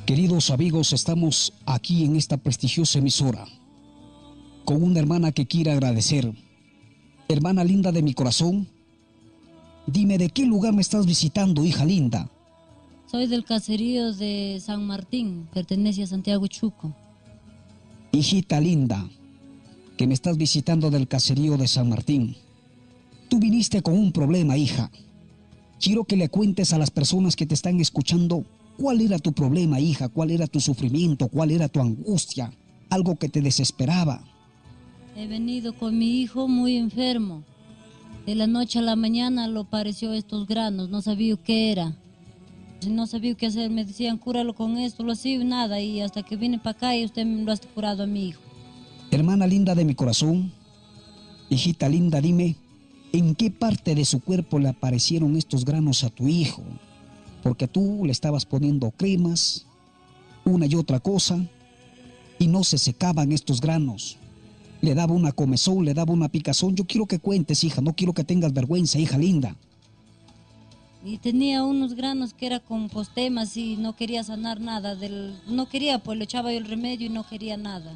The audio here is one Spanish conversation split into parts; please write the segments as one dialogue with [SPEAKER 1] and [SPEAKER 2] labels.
[SPEAKER 1] Queridos amigos, estamos aquí en esta prestigiosa emisora con una hermana que quiere agradecer. Hermana linda de mi corazón, dime de qué lugar me estás visitando, hija linda.
[SPEAKER 2] Soy del caserío de San Martín, pertenece a Santiago Chuco.
[SPEAKER 1] Hijita linda, que me estás visitando del caserío de San Martín. Tú viniste con un problema, hija. Quiero que le cuentes a las personas que te están escuchando cuál era tu problema, hija, cuál era tu sufrimiento, cuál era tu angustia, algo que te desesperaba.
[SPEAKER 2] He venido con mi hijo muy enfermo. De la noche a la mañana lo pareció estos granos, no sabía qué era. No sabía qué hacer, me decían, cúralo con esto, lo hacía y nada. Y hasta que vine para acá y usted me lo ha curado a mi hijo.
[SPEAKER 1] Hermana linda de mi corazón, hijita linda, dime, ¿en qué parte de su cuerpo le aparecieron estos granos a tu hijo? Porque tú le estabas poniendo cremas, una y otra cosa, y no se secaban estos granos. Le daba una comezón, le daba una picazón. Yo quiero que cuentes, hija, no quiero que tengas vergüenza, hija linda.
[SPEAKER 2] Y tenía unos granos que era con postemas y no quería sanar nada. No quería, pues le echaba yo el remedio y no quería nada.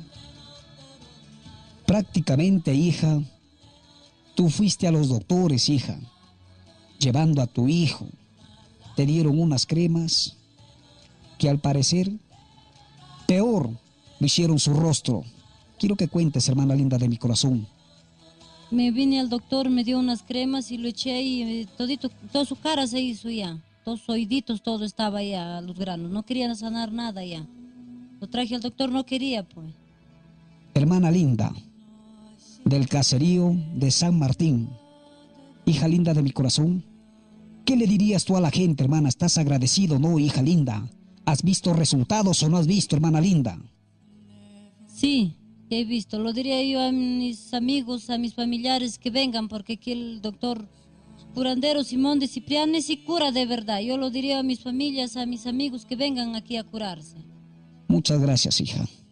[SPEAKER 1] Prácticamente, hija, tú fuiste a los doctores, hija, llevando a tu hijo. Te dieron unas cremas que al parecer peor le hicieron su rostro. Quiero que cuentes, hermana linda de mi corazón.
[SPEAKER 2] Me vine al doctor, me dio unas cremas y lo eché y toda su cara se hizo ya. Todos sus oíditos, todo estaba ya, los granos. No querían sanar nada ya. Lo traje al doctor, no quería, pues.
[SPEAKER 1] Hermana linda del caserío de San Martín, hija linda de mi corazón, ¿qué le dirías tú a la gente, hermana? ¿Estás agradecido, no, hija linda? ¿Has visto resultados o no has visto, hermana linda?
[SPEAKER 2] Sí, he visto. Lo diría yo a mis amigos, a mis familiares que vengan, porque aquí el doctor curandero Simón de Cipriani sí cura de verdad. Yo lo diría a mis familias, a mis amigos que vengan aquí a curarse.
[SPEAKER 1] Muchas gracias, hija.